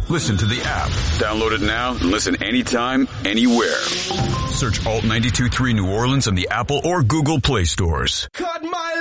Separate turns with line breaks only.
Listen to the app. Download it now and listen anytime, anywhere. Search Alt 92.3 New Orleans on the Apple or Google Play stores.
Cut my